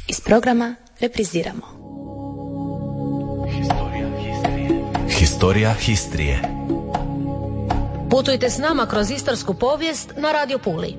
Iz programa repriziramo. Historija Histrije. Putujte s nama kroz istarsku povijest na Radio Puli.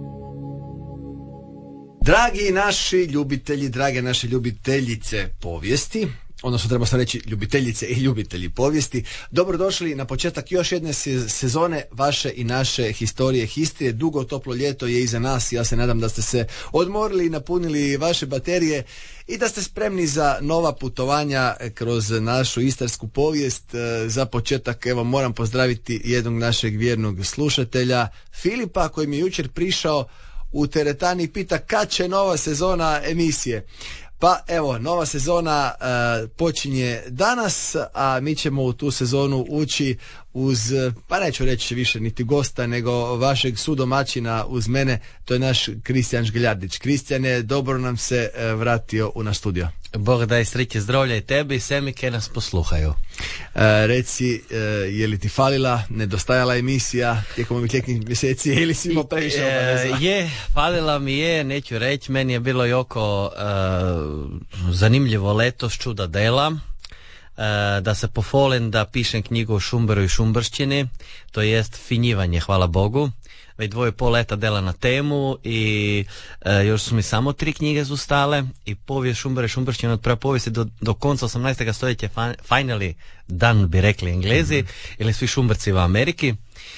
Dragi naši ljubitelji, drage naše ljubiteljice povijesti, odnosno treba sam reći ljubiteljice i ljubitelji povijesti, dobrodošli na početak još jedne sezone vaše i naše Historije Histrije. Dugo toplo ljeto je iza nas, ja se nadam da ste se odmorili i napunili vaše baterije i da ste spremni za nova putovanja kroz našu istarsku povijest. Za početak evo moram pozdraviti jednog našeg vjernog slušatelja, Filipa, koji mi je jučer prišao u teretani i pita kad će nova sezona emisije. Pa evo, nova sezona počinje danas, a mi ćemo u tu sezonu ući uz, pa neću reći više niti gosta, nego vašeg sudomaćina uz mene, to je naš Kristijan Žgeljardić. Kristijane, dobro nam se vratio u naš studio. Bog daj sreće, zdravlja i tebi i semike nas posluhaju. Reci, je li ti falila, nedostajala emisija tijekom ovih ljetnih mjeseci ili si imao previše obaveza? Je, falila mi je, neću reći, meni je bilo jako zanimljivo letos, čuda dela. Da se pofolim da pišem knjigu o Šumberu i šumberščini, to jest finjivanje, hvala Bogu. Već 2,5 leta dela na temu i još su mi samo 3 knjige zostale i povijest Šumbera i šumberščine od prve povijesti do konca 18. stoljeća finally done, bi rekli Englezi, ili svi šumberci u Ameriki.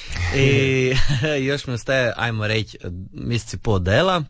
I još mi ostaje, ajmo reći, mjeseci po dela.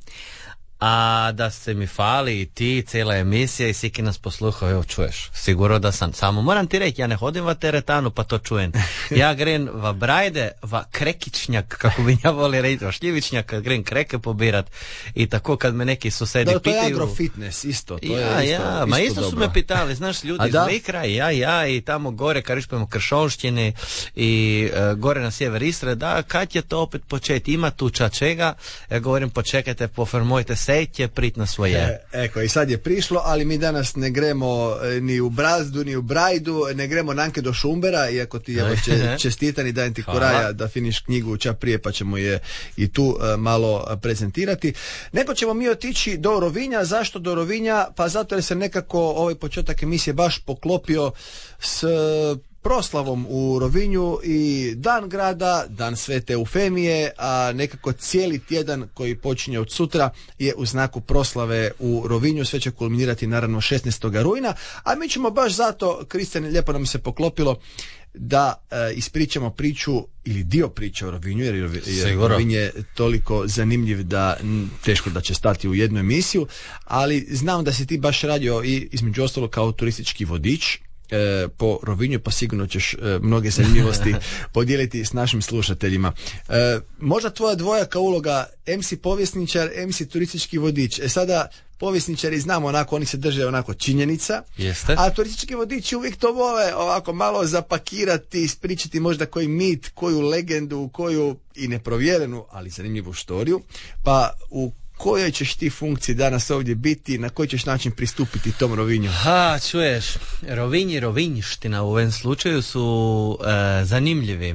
A da se mi fali i ti, cijela emisija i siki nas posluhao, evo čuješ, sigurno da sam, samo moram ti reći, ja ne hodim va teretanu pa to čujem, ja gren va brajde, va krekičnjak, kako bi ja voli reći, va šljivičnjak, kad gren kreke pobirat i tako kad me neki susedi pitaju. To je agrofitness isto, to ja, je isto, ma isto isto su dobro. me pitali, znaš, ljudi iz Likra, ja i tamo gore, kad išpemo kršonštine i gore na sjever Istre, da, kad je to opet početi, ima tu čega, ja govorim, počekajte, poformujte seće, prit na svoje. Eko, i sad je prišlo, ali mi danas ne gremo ni u Brazdu, ni u Brajdu, ne gremo nanke do Šumbera, iako ti čestitam i dajem ti kuraja da finiš knjigu ča prije, pa ćemo je i tu malo prezentirati. Nego ćemo mi otići do Rovinja. Zašto do Rovinja? Pa zato jer se nekako ovaj početak emisije baš poklopio s proslavom u Rovinju i dan grada, dan Svete Eufemije, a nekako cijeli tjedan koji počinje od sutra je u znaku proslave u Rovinju. Sve će kulminirati naravno 16. rujna, a mi ćemo baš zato, Kristijan, lijepo nam se poklopilo da ispričamo priču ili dio priče o Rovinju, jer Rovinj je toliko zanimljiv da teško da će stati u jednu emisiju, ali znam da si ti baš radio i između ostalog kao turistički vodič po Rovinju, pa sigurno ćeš mnoge zanimljivosti podijeliti s našim slušateljima. Možda tvoja dvojaka uloga, MC povjesničar, MC turistički vodič. Sada povjesničari znamo onako, oni se drže onako činjenica. Jeste. A turistički vodiči uvijek to vole ovako malo zapakirati, ispričati možda koji mit, koju legendu, koju i neprovjerenu, ali zanimljivu štoriju. Pa u kojoj ćeš ti funkciji danas ovdje biti, na koji ćeš način pristupiti tom Rovinju? Čuješ, Rovinj i rovinjština u ovom slučaju su zanimljivi.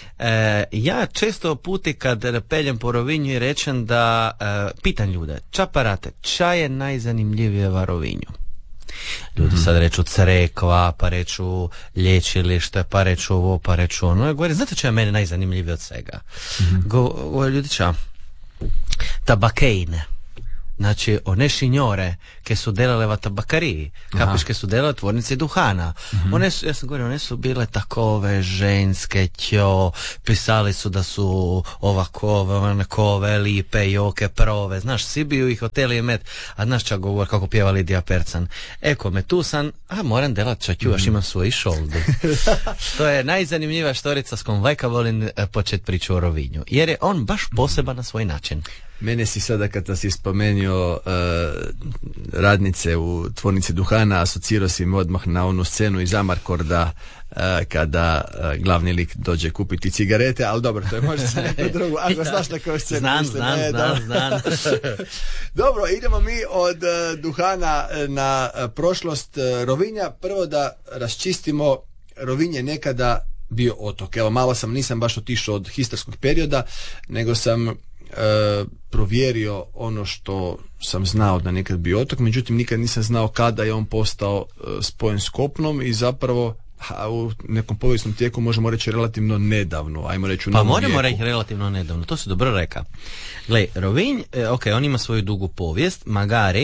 Ja često puti kad peljem po Rovinju i rečem da pitan ljude, čaparate, ča je najzanimljivije va Rovinju? Ljudi sad reču crkva, pa reču lječilište, pa reču ovo, pa reču ono. Ja govorim, znate čo je meni najzanimljivije od svega? Ljudi ča? Tabakejne. Znači, one šinjore ke su delale va tabakariji, kapiš, ke su delale tvornice duhana. Ja sam govorio, one su bile takove ženske, pisali su da su ovakove, onakove, lipe, joke, prove, znaš, svi biju ih hoteli i met, a znaš čak govor kako pjeva Lidija Percan. Eko me tu sam, moram delat čak još imam svoj šoldu. To je najzanimljivija štorica s kom vajka volim počet priču o Rovinju, jer je on baš poseban na svoj način. Mene si sada kada si spomenuo radnice u tvornici duhana, asocirao si mi odmah na onu scenu iz Amarkorda kada glavni lik dođe kupiti cigarete, ali dobro, to je možda za neku drugu, ako znaš na koju scenu. Znam. Dobro, idemo mi od duhana na prošlost Rovinja. Prvo da raščistimo, Rovinj je nekada bio otok. Evo, malo nisam baš otišao od historijskog perioda, nego sam provjerio ono što sam znao da nekad bio otok, međutim nikad nisam znao kada je on postao spojen s kopnom i zapravo u nekom povijesnom tijeku možemo reći relativno nedavno, ajmo reći u novom vijeku. Pa moramo reći relativno nedavno, to si dobro rekao. Gle, Rovinj, on ima svoju dugu povijest, Magari,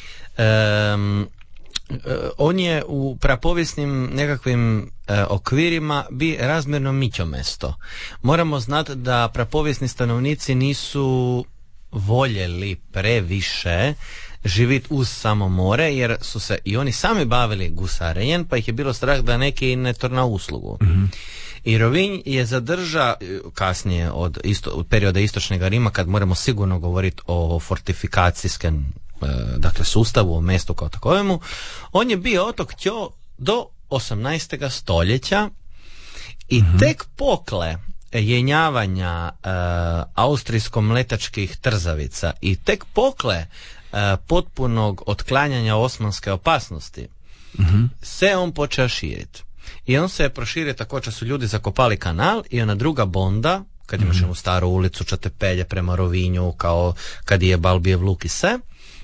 on je u prapovijesnim nekakvim okvirima bi razmjerno mićo mesto. Moramo znati da prapovijesni stanovnici nisu voljeli previše živjeti uz samo more, jer su se i oni sami bavili gusarenjem, pa ih je bilo strah da neki ne torna uslugu. Mm-hmm. I Rovinj je zadržao kasnije od perioda istočnog Rima, kad moramo sigurno govoriti o fortifikacijskom sustavu, o mestu kao takovemu, on je bio otok do 18. stoljeća i tek pokle jenjavanja austrijsko-mletačkih trzavica i tek pokle potpunog otklanjanja osmanske opasnosti se on počeo širiti. I on se je proširio tako što su ljudi zakopali kanal i ona druga bonda, kad imaš u staru ulicu Čatepelje prema Rovinju, kao kad je Balbijev Luk i sve,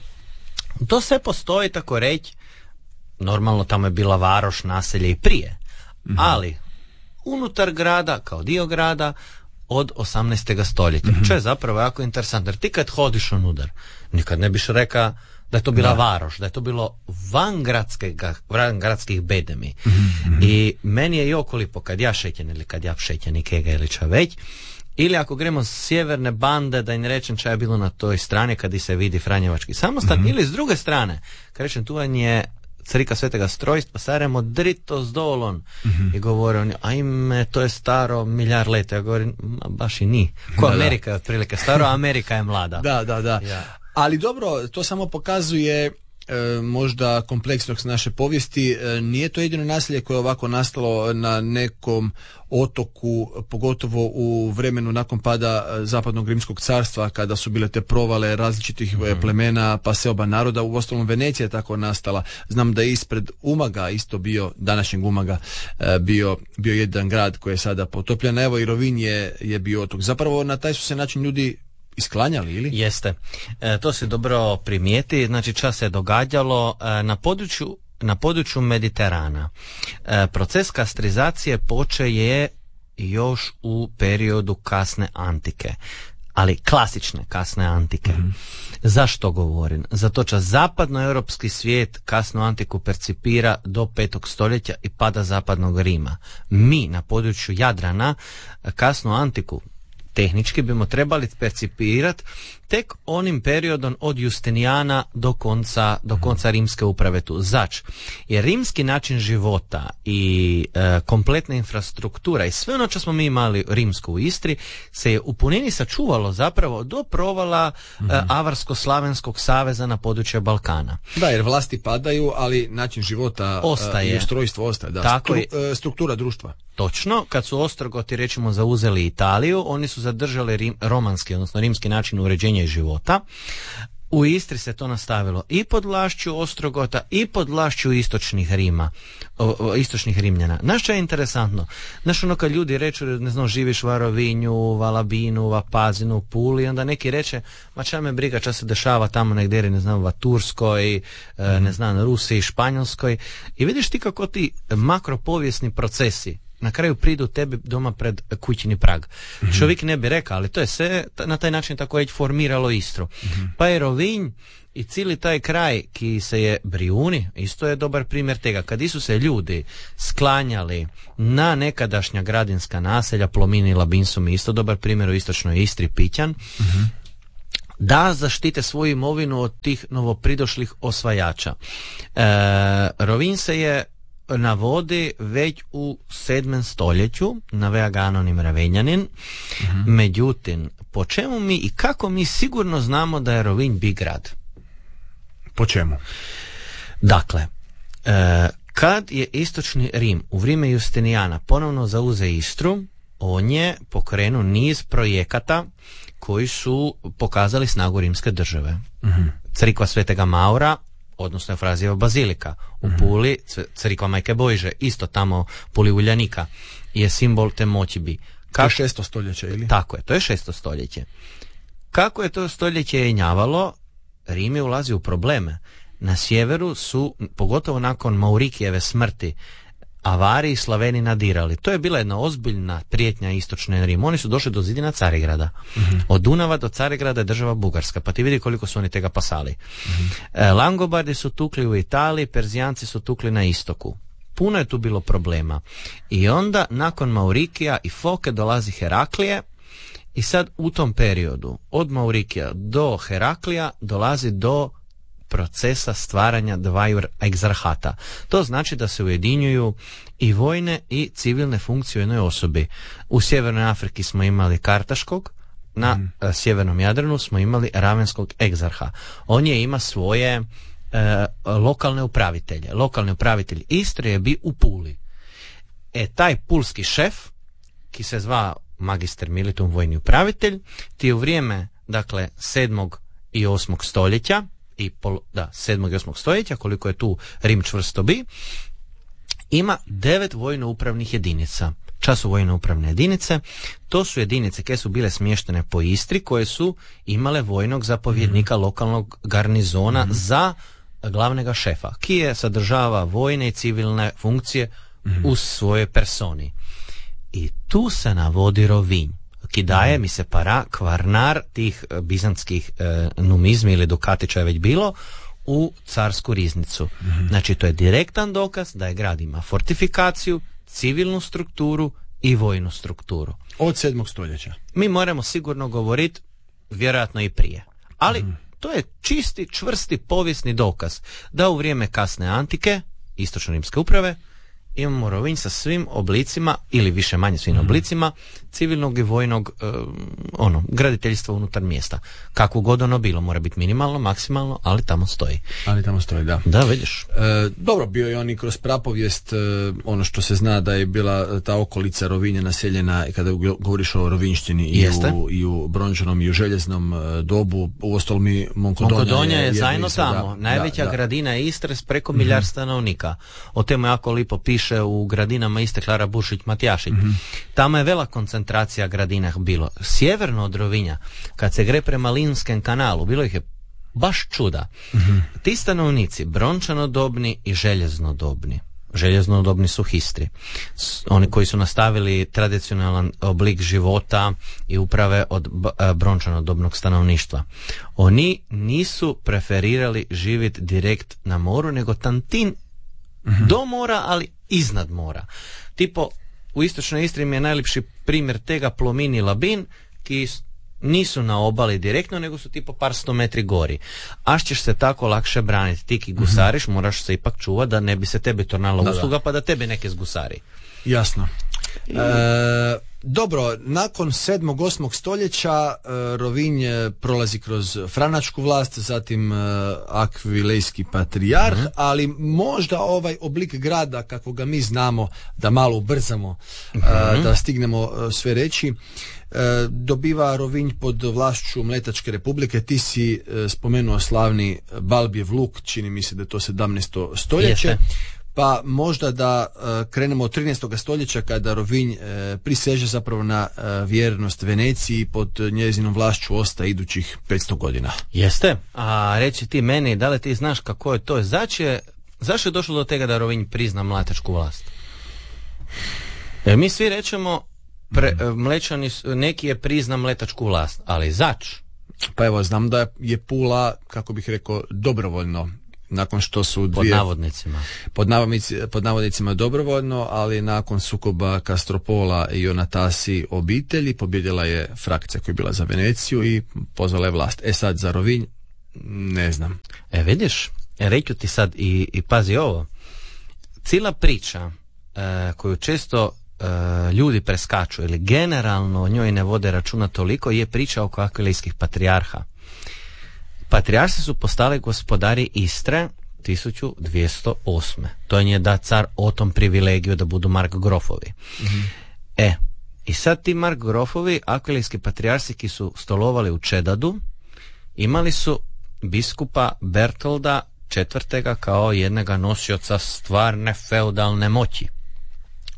to sve postoji, tako reći, normalno tamo je bila varoš, naselje i prije, ali unutar grada, kao dio grada, od 18. stoljeća. Čo je zapravo jako interesantno, jer ti kad hodiš onudar, nikad ne biš rekao da je to bila varoš, da je to bilo van gradskih bedemi. I meni je i okolipo kad ja šetjen ili kad ja šetjen i kega ili ča već, ili ako gremo s sjeverne bande, da im rečem ča je bilo na toj strani kad se vidi Franjevački samostan, ili s druge strane, kad rečem tu je Crika Svetega Strojstva, saremo drito s dolon. I govore oni, ajme, to je staro miljar leta. Ja govorim, baš i ni. Ko Amerika je otprilike staro, Amerika je mlada. Da. Ja. Ali dobro, to samo pokazuje možda kompleksnost naše povijesti. Nije to jedino naselje koje je ovako nastalo na nekom otoku, pogotovo u vremenu nakon pada Zapadnog Rimskog carstva, kada su bile te provale različitih plemena pa seoba naroda. Uostalom Venecija je tako nastala. Znam da je ispred Umaga, isto bio, današnjeg Umaga, bio jedan grad koji je sada potopljen. Evo i Rovinj je bio otok. Zapravo na taj su se način ljudi isklanjali, ili? Jeste. To se dobro primijeti. Znači, čas se je događalo na području Mediterana. Proces kastrizacije počeje još u periodu kasne antike. Ali klasične kasne antike. Zašto govorim? Zato što zapadnoeuropski svijet kasnu antiku percipira do 5. stoljeća i pada zapadnog Rima. Mi na području Jadrana kasnu antiku tehnički bimo trebali percipirati tek onim periodom od Justinijana do konca rimske uprave tu. Zač? Jer rimski način života i kompletna infrastruktura i sve ono što smo mi imali rimsko u Istri se je u punini sačuvalo zapravo do provala Avarsko-Slavenskog saveza na području Balkana. Da, jer vlasti padaju, ali način života ostaje. I ustrojstvo ostaje. Da. Tako struktura društva. Točno, kad su Ostrogoti recimo zauzeli Italiju, oni su zadržali romanski, odnosno rimski način uređenja i života. U Istri se to nastavilo i pod vlašću Ostrogota i pod vlašću istočnih Rimljana. Znaš što je interesantno? Znaš ono kad ljudi reču, ne znam, živiš u Rovinju, Valabinu, Vapazinu, Puli, onda neki reče, ma ča me briga ča se dešava tamo negdje, ne znam, u Turskoj, ne znam, Rusiji, Španjolskoj. I vidiš ti kako ti makropovijesni procesi na kraju pridu tebi doma pred kućni prag. Čovjek ne bi rekao, ali to je sve na taj način tako već formiralo Istru. Pa je Rovinj i cijeli taj kraj ki se je Brijuni, isto je dobar primjer tega. Kad su se ljudi sklanjali na nekadašnja gradinska naselja, Plomin i Labin su mi isto dobar primjer u istočnoj Istri, Pićan, da zaštite svoju imovinu od tih novopridošlih osvajača. Rovinj se je navodi već u 7. stoljeću, navea ga anonim Ravenjanin. Međutim, po čemu mi i kako mi sigurno znamo da je Rovinj bi grad? Po čemu? Dakle, kad je istočni Rim u vrijeme Justinijana ponovno zauze Istru, on je pokrenuo niz projekata koji su pokazali snagu rimske države. Crkva Svetega Maura, odnosno Efrazijeva bazilika. U Puli crkva Majke Bojže, isto tamo Puli Uljanika, je simbol te moći bi. To je 6. stoljeće, ili? Tako je, to je 6. stoljeće. Kako je to stoljeće jenjavalo, Rim je ulazio u probleme. Na sjeveru su, pogotovo nakon Maurikijeve smrti, Avari i Slaveni nadirali. To je bila jedna ozbiljna prijetnja istočne Rimu. Oni su došli do zidina Carigrada. Od Dunava do Carigrada je država Bugarska, pa ti vidi koliko su oni tega pasali. Langobardi su tukli u Italiji, Perzijanci su tukli na istoku. Puno je tu bilo problema. I onda, nakon Maurikija i Foke, dolazi Heraklije. I sad u tom periodu, od Maurikija do Heraklija, dolazi do procesa stvaranja dvaju egzarhata. To znači da se ujedinjuju i vojne i civilne funkcije u jednoj osobi. U Sjevernoj Afriki smo imali Kartaškog, na Sjevernom Jadranu smo imali Ravenskog egzarha. On je ima svoje lokalne upravitelje. Lokalni upravitelj Istre je bio u Puli. Taj pulski šef, ki se zva magister militum, vojni upravitelj, ti je u vrijeme, dakle, 7. i 8. stoljeća, 7. i 8. stoljeća, koliko je tu Rim čvrsto bi, ima 9 vojno-upravnih jedinica. Šta su vojno-upravne jedinice? To su jedinice koje su bile smještene po Istri, koje su imale vojnog zapovjednika lokalnog garnizona za glavnega šefa, ki je sadržava vojne i civilne funkcije u svojoj personi. I tu se navodi Rovinj, ki daje mi se para kvarnar tih bizantskih numizmi ili dukatića je već bilo u carsku riznicu. Znači to je direktan dokaz da je grad ima fortifikaciju, civilnu strukturu i vojnu strukturu. Od 7. stoljeća. Mi moramo sigurno govoriti vjerojatno i prije. Ali to je čisti, čvrsti povijesni dokaz da u vrijeme kasne antike, istočno-rimske uprave, imamo Rovinj sa svim oblicima, ili više manje svim oblicima, civilnog i vojnog graditeljstva unutar mjesta. Kako god ono bilo, mora biti minimalno, maksimalno, ali tamo stoji. Da. Da, vidiš. Dobro, bio je on i kroz prapovijest, ono što se zna da je bila ta okolica Rovinja naseljena, kada govoriš o rovinjštini i u brončanom i u željeznom dobu, uostalom i Monkodonja je zajedno tamo. Najveća gradina Istre s preko milijard stanovnika. O temu jako lipo piše u gradinama Istre Klara Bušić-Matjašić. Tamo je vela koncentracija gradina bilo. Sjeverno od Rovinja, kad se gre prema Linskem kanalu, bilo ih je baš čuda. Ti stanovnici, brončanodobni i željeznodobni. Željeznodobni su Histri. Oni koji su nastavili tradicionalan oblik života i uprave od brončanodobnog stanovništva. Oni nisu preferirali živjeti direkt na moru, nego tantin do mora, ali iznad mora. Tipo, u istočnoj Istri mi je najljepši primjer tega Plomin i Labin, ki nisu na obali direktno, nego su tipo par 100 metri gori. Aš ćeš se tako lakše braniti. Ti ki gusariš, moraš se ipak čuvati da ne bi se tebi tornala usluga, pa da tebe neke zgusari. Jasno. Dobro, nakon 7. 8. stoljeća Rovinj prolazi kroz franačku vlast, zatim Akvilejski patrijarh, ali možda ovaj oblik grada kako ga mi znamo, da malo ubrzamo, da stignemo sve reći, dobiva Rovinj pod vlašću Mletačke republike. Ti si spomenuo slavni Balbijev luk, čini mi se da je to 17. stoljeće. Jeste. Pa možda da krenemo od 13. stoljeća kada Rovinj priseže zapravo na vjernost Veneciji, pod njezinom vlašću ostaje idućih 500 godina. Jeste, a reći ti meni, da li ti znaš kako je to? Zašto je došlo do tega da Rovinj prizna mletačku vlast? Jer mi svi rečemo Mlečani, neki je prizna mletačku vlast, ali zač? Pa evo, znam da je Pula, kako bih rekao, dobrovoljno, nakon što su pod navodnicima dobrovoljno, ali nakon sukoba Kastropola i Onatasi obitelji pobjedila je frakcija koja je bila za Veneciju i pozvala je vlast. Sad za Rovinj ne znam. Vidiš, reću ti sad i pazi ovo. Cijela priča koju često ljudi preskaču ili generalno o njoj ne vode računa toliko je priča oko akvilejskih patrijarha. Patrijarsi su postali gospodari Istre 1208. To je da car o tom privilegiju da budu markgrofovi. I sad ti markgrofovi, akvilejski patrijarsi ki su stolovali u Čedadu, imali su biskupa Bertolda IV. Kao jednega nosioca stvarne feudalne moći.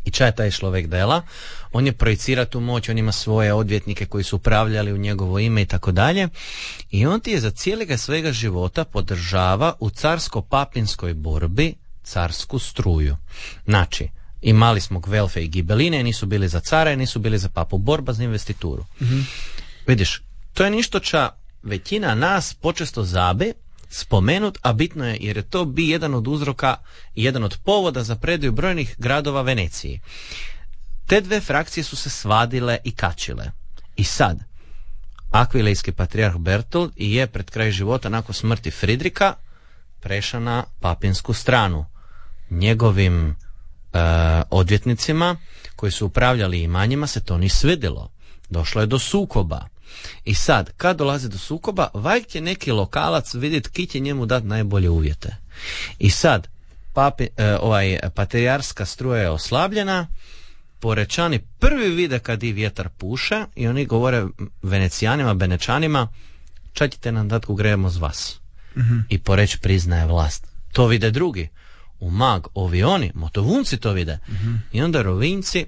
I ča je taj človek dela? On je projicira tu moć, on ima svoje odvjetnike koji su upravljali u njegovo ime i tako dalje. I on ti je za cijelega svega života podržava u carsko-papinskoj borbi carsku struju. Znači, imali smo Gvelfe i Gibeline, nisu bili za cara i nisu bili za papu. Borba za investituru. Vidiš, to je ništo ča većina nas počesto zabe spomenut, a bitno je jer je to bi jedan od uzroka i jedan od povoda za predaju brojnih gradova Veneciji. Te dve frakcije su se svadile i kačile. I sad, akvilejski patrijarh Bertold je pred kraj života nakon smrti Fridrika prešao na papinsku stranu. Njegovim odvjetnicima koji su upravljali imanjima se to ni svidjelo. Došlo je do sukoba. I sad, kad dolazi do sukoba, vajk će neki lokalac vidjeti ki će njemu dati najbolje uvjete. I sad, patrijarska struja je oslabljena, Porečani prvi vide kad i vjetar puše i oni govore Venecijanima, Benečanima, čak ćete nam dati ko grejemo z vas. I Poreć priznaje vlast. To vide drugi. U Mag, ovi oni, Motovunci to vide. I onda Rovinjci,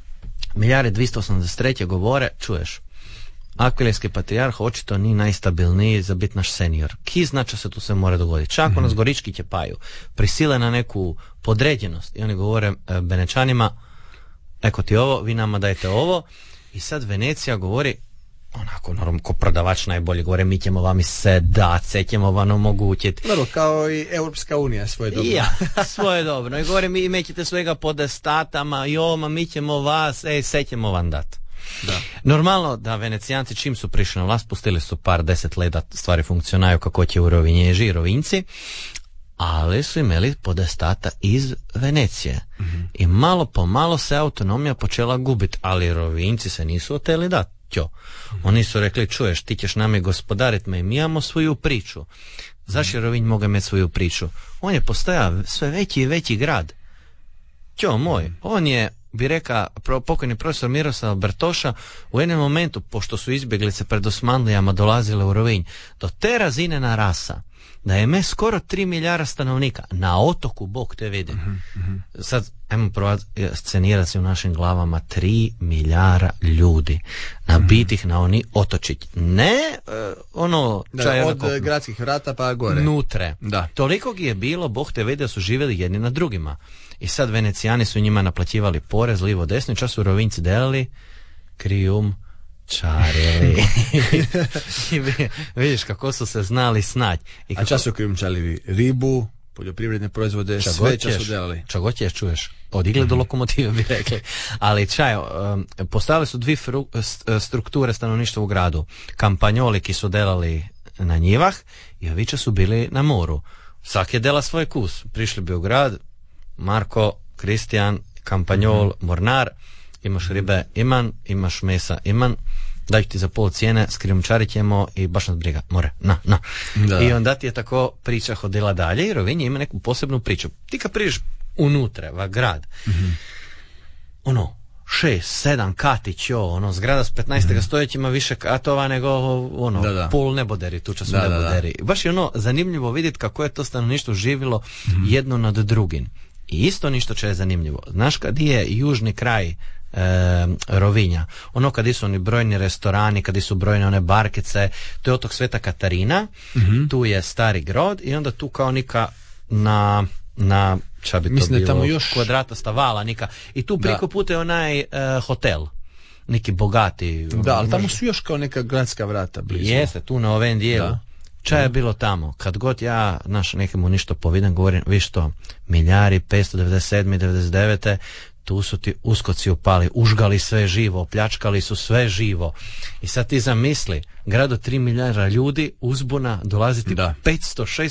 1283. govore, čuješ, Akvilejski patrijarh očito nije najstabilniji za biti naš senior. Ki znači se tu se mora dogoditi? Čak nas Gorički će paju. Prisile na neku podređenost. I oni govore Benečanima, eko ti ovo, vi nama dajte ovo. I sad Venecija govori, onako, naravno, ko prodavač najbolje govore, mi ćemo vam i se dat, sve ćemo vam omogućiti. Naravno, kao i Europska unija svojedobno. Ja, svojedobno. I govore, mi imećete svega podestatama, mi ćemo vas, sve ćemo vam dati. Da. Normalno da Venecijanci čim su prišli na vlast pustili su par 10 let da stvari funkcionaju kako će u Rovinježi i Rovinjci, ali su imali podestata iz Venecije. I malo po malo se autonomija počela gubiti, ali Rovinjci se nisu oteli dati. Oni su rekli, čuješ, ti ćeš nami gospodarit, mi imamo svoju priču. Zašto je Rovinj mogao imati svoju priču? On je postajao sve veći i veći grad. Moj, on je, bi reka pokojni profesor Miroslav Bertoša, u jednom momentu, pošto su izbjeglice pred Osmanlijama dolazile u Rovinj, do te razine narasa, da je me skoro 3 milijara stanovnika na otoku, Bog te vidi. Sad, ajmo probati scenirati se u našim glavama 3 milijara ljudi nabitih na oni otočić. Ne ono čaja od gradskih vrata pa gore. Nutre. Da. Toliko je bilo, Bog te vidi, da su živjeli jedni na drugima. I sad Venecijani su njima naplaćivali porez livo desno i čas su Rovinjci delali krijumčarili. Vidiš kako su se znali snaći. A čas su krijumčarili ribu, poljoprivredne proizvode, sve čas su delali. Čago ćeš čuješ, od igle do lokomotive bi rekli. Ali postavili su dvije strukture stanovništva u gradu. Kampanjoli ki su delali na njivah i oviće su bili na moru. Svak je dela svoj kus. Prišli bi u grad, Marko, Kristijan, Kampanjol, Mornar, imaš ribe iman, imaš mesa iman, daj ti za pol cijene, skrijumčarit ćemo i baš nas briga, more, na. Da. I onda ti je tako priča hodila dalje i Rovinj ima neku posebnu priču. Ti kad priđeš unutra, va grad, 6, 7 katić, zgrada s 15. stoljeća ima više katova nego pol neboderi, tuča su neboderi. Baš je zanimljivo vidjeti kako je to stanovništvo živjelo jedno nad drugim. I isto ništo će je zanimljivo. Znaš kad je južni kraj Rovinja, kad su oni brojni restorani, kad su brojne one barkice, to je otok Sveta Katarina, tu je stari grad i onda tu kao nika na ča bi to mislim bilo, tamo još kvadratasta vala nika. I tu priko puta je onaj hotel, neki bogati. Da, ali tamo su još kao neka gradska vrata blizu. Jeste, tu na ovom dijelu. Ča je bilo tamo? Kad god ja, nekemu ništo povidam, govorim, vi što, milijari, 597. 99. tu su ti uskoci upali, užgali sve živo, pljačkali su sve živo. I sad ti zamisli, grad od 3 milijara ljudi, uzbuna, dolaziti 500-600